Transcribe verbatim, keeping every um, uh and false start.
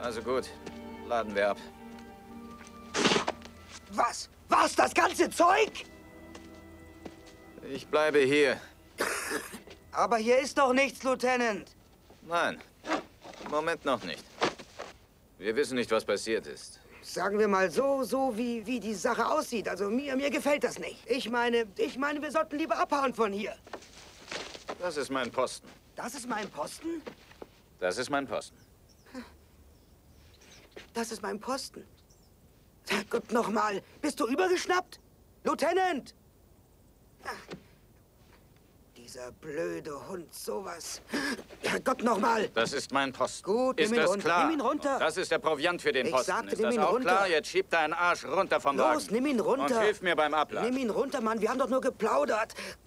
Also gut, laden wir ab. Was? Was, das ganze Zeug? Ich bleibe hier. Aber hier ist doch nichts, Lieutenant. Nein, im Moment noch nicht. Wir wissen nicht, was passiert ist. Sagen wir mal so, so wie, wie die Sache aussieht. Also mir, mir gefällt das nicht. Ich meine, ich meine, wir sollten lieber abhauen von hier. Das ist mein Posten. Das ist mein Posten? Das ist mein Posten. Das ist mein Posten. Gott, nochmal. Bist du übergeschnappt? Lieutenant! Dieser blöde Hund, sowas. Gott, nochmal. Das ist mein Posten. Gut, ist nimm ihn das runter. klar? Nimm ihn runter. Und das ist der Proviant für den Ich Posten. sagte, ist nimm das ihn auch runter. klar? Jetzt schieb deinen Arsch runter vom Wagen. Los, nimm ihn runter. Und hilf mir beim Abladen. Nimm ihn runter, Mann. Wir haben doch nur geplaudert.